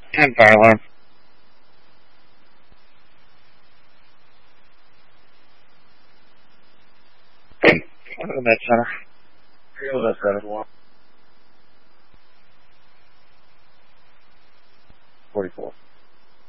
And fire alarm. Go to the med center. Go to the 7-1. 44.